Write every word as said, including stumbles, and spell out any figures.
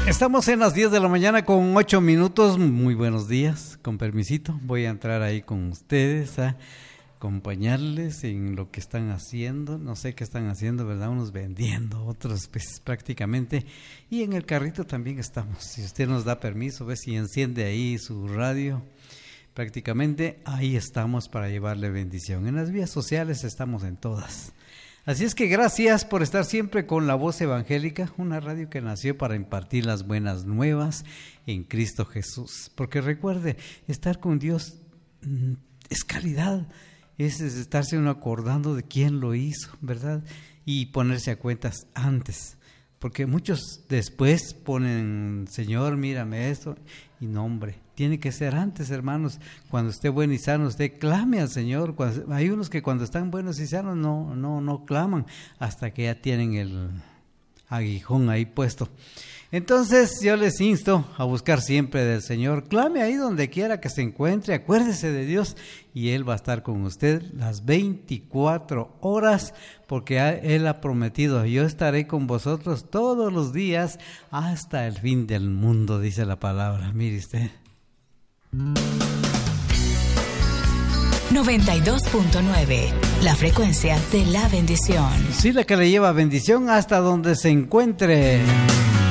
Estamos en las diez de la mañana con ocho minutos. Muy buenos días, con permisito. Voy a entrar ahí con ustedes a acompañarles en lo que están haciendo. No sé qué están haciendo, ¿verdad? Unos vendiendo, otros pues prácticamente. Y en el carrito también estamos. Si usted nos da permiso, ve si enciende ahí su radio. Prácticamente ahí estamos para llevarle bendición. En las vías sociales estamos en todas. Así es que gracias por estar siempre con La Voz Evangélica, una radio que nació para impartir las buenas nuevas en Cristo Jesús. Porque recuerde, estar con Dios es calidad, es estarse uno acordando de quién lo hizo, ¿verdad? Y ponerse a cuentas antes. Porque muchos después ponen, Señor, mírame esto, y no, hombre, tiene que ser antes, hermanos. Cuando esté bueno y sano, usted clame al Señor. Cuando, hay unos que cuando están buenos y sanos no, no, no claman hasta que ya tienen el aguijón ahí puesto. Entonces yo les insto a buscar siempre del Señor. Clame ahí donde quiera que se encuentre, acuérdese de Dios y Él va a estar con usted las veinticuatro horas, porque Él ha prometido: yo estaré con vosotros todos los días hasta el fin del mundo, dice la palabra. Mire usted. noventa y dos punto nueve, la frecuencia de la bendición. Sí, la que le lleva bendición hasta donde se encuentre.